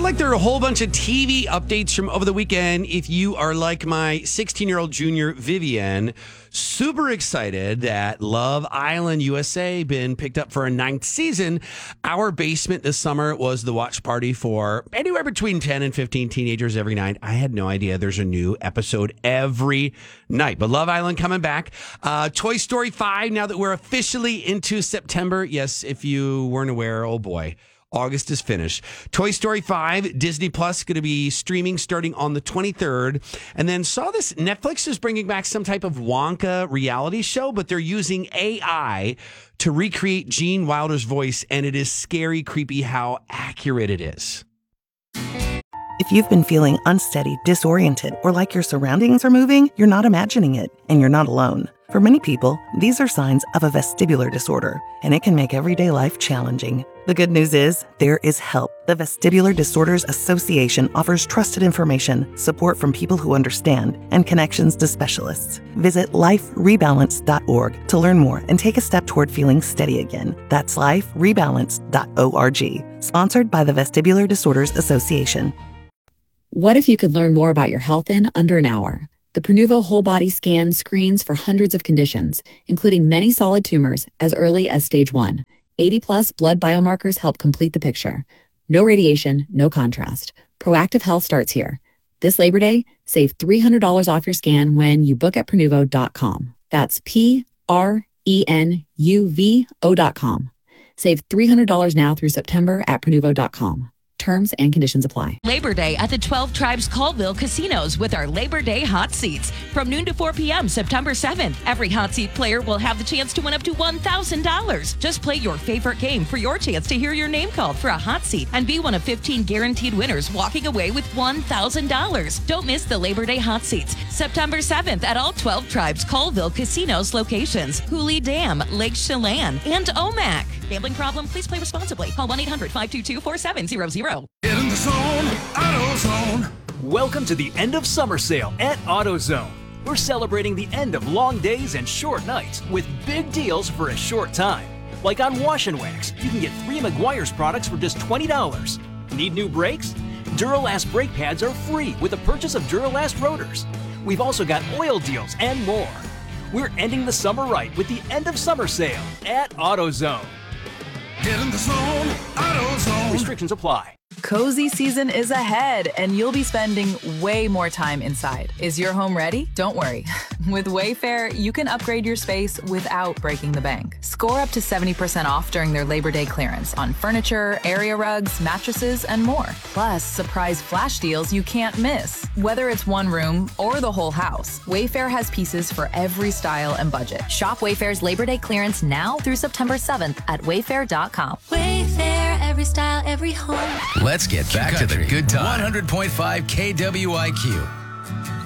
like there are a whole bunch of TV updates from over the weekend. If you are like my 16-year-old junior, Vivian, super excited that Love Island USA been picked up for a 9th season. Our basement this summer was the watch party for anywhere between 10 and 15 teenagers every night. I had no idea there's a new episode every night. But Love Island coming back. Toy Story 5, now that we're officially into September. Yes, if you weren't aware, oh boy. August is finished. Toy Story 5, Disney Plus, going to be streaming starting on the 23rd. And then saw this, Netflix is bringing back some type of Wonka reality show, but they're using AI to recreate Gene Wilder's voice. And it is scary, creepy how accurate it is. If you've been feeling unsteady, disoriented, or like your surroundings are moving, you're not imagining it, and you're not alone. For many people, these are signs of a vestibular disorder, and it can make everyday life challenging. The good news is, there is help. The Vestibular Disorders Association offers trusted information, support from people who understand, and connections to specialists. Visit liferebalance.org to learn more and take a step toward feeling steady again. That's liferebalance.org. Sponsored by the Vestibular Disorders Association. What if you could learn more about your health in under an hour? The Prenuvo Whole Body Scan screens for hundreds of conditions, including many solid tumors as early as stage 1. 80-plus blood biomarkers help complete the picture. No radiation, no contrast. Proactive health starts here. This Labor Day, save $300 off your scan when you book at Prenuvo.com. That's Prenuvo.com. Save $300 now through September at Prenuvo.com. Terms and conditions apply. Labor Day at the 12 Tribes Colville Casinos with our Labor Day hot seats. From noon to 4 p.m. September 7th, every hot seat player will have the chance to win up to $1,000. Just play your favorite game for your chance to hear your name called for a hot seat and be one of 15 guaranteed winners walking away with $1,000. Don't miss the Labor Day hot seats. September 7th at all 12 Tribes Colville Casinos locations. Hooley Dam, Lake Chelan, and Omak. Gambling problem? Please play responsibly. Call 1-800-522-4700. Get in the zone, AutoZone. Welcome to the end of summer sale at AutoZone. We're celebrating the end of long days and short nights with big deals for a short time. Like on Wash and Wax, you can get 3 Meguiar's products for just $20. Need new brakes? Duralast brake pads are free with the purchase of Duralast rotors. We've also got oil deals and more. We're ending the summer right with the end of summer sale at AutoZone. Get in the zone, AutoZone. Restrictions apply. Cozy season is ahead, and you'll be spending way more time inside. Is your home ready? Don't worry. With Wayfair, you can upgrade your space without breaking the bank. Score up to 70% off during their Labor Day clearance on furniture, area rugs, mattresses, and more. Plus, surprise flash deals you can't miss. Whether it's one room or the whole house, Wayfair has pieces for every style and budget. Shop Wayfair's Labor Day clearance now through September 7th at wayfair.com. Wayfair, every style, every home. Let's get back to the good time. 100.5 KWIQ.